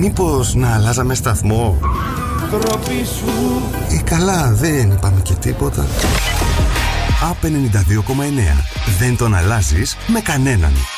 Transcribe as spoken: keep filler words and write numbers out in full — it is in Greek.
Μήπως να αλλάζαμε σταθμό? Ή καλά, δεν είπαμε και τίποτα. Απ ενενήντα δύο κόμμα εννέα. Δεν τον αλλάζεις με κανέναν.